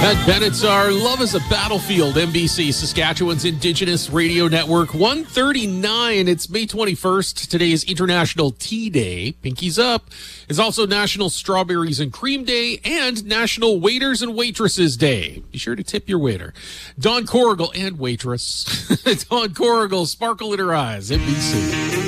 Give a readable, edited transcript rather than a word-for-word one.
Pat Benatar, Love is a Battlefield, NBC, Saskatchewan's Indigenous Radio Network, 1:39. It's May 21st. Today is International Tea Day. Pinkies up. It's also National Strawberries and Cream Day and National Waiters and Waitresses Day. Be sure to tip your waiter. Dawn Corrigal and waitress. Dawn Corrigal, Sparkle in Her Eyes, NBC.